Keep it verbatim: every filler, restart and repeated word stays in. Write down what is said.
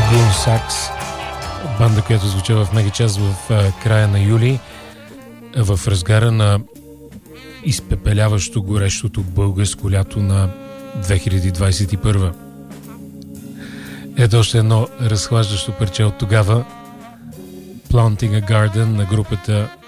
Сакс, банда, която звуча в Мегачас в а, края на юли, в разгара на изпепеляващо горещото българско лято на две хиляди двадесет и първа. Ето още едно разхлаждащо парче от тогава, Planting a Garden на групата